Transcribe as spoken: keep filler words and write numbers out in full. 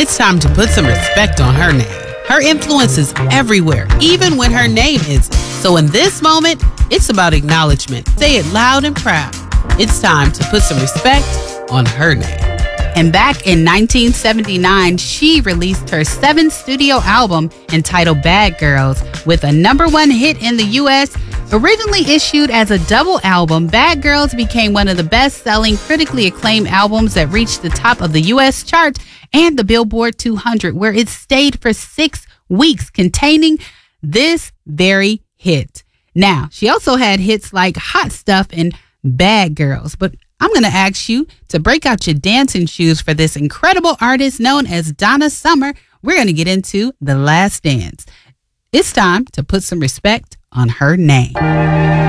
It's time to put some respect on her name. Her influence is everywhere, even when her name isn't. So in this moment, it's about acknowledgement. Say it loud and proud. It's time to put some respect on her name. And back in nineteen seventy-nine, she released her seventh studio album entitled Bad Girls with a number one hit in the U S. Originally issued as a double album, Bad Girls became one of the best-selling, critically acclaimed albums that reached the top of the U S chart and the Billboard two hundred, where it stayed for six weeks, containing this very hit. Now, she also had hits like Hot Stuff and Bad Girls, but I'm going to ask you to break out your dancing shoes for this incredible artist known as Donna Summer. We're going to get into The Last Dance. It's time to put some respect on her name.